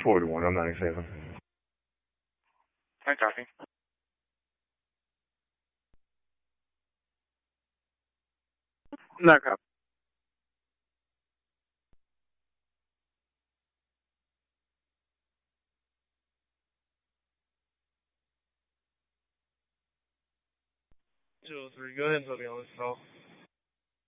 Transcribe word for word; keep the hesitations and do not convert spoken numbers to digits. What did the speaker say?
forty-one, I'm ninety-seven. I copy. No copy. two oh three, go ahead and put me on this call.